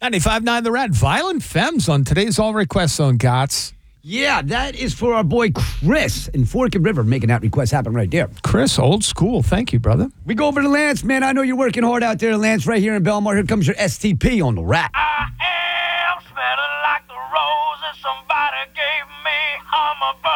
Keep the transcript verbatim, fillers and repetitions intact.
ninety-five point nine The Red. Violent Femmes on today's All Request Zone, Gots. Yeah, that is for our boy Chris in Forked River making that request happen right there. Chris, old school. Thank you, brother. We go over to Lance, man. I know you're working hard out there, Lance, right here in Belmar. Here comes your S T P on the rack. I am smelling like the roses somebody gave me. I'm a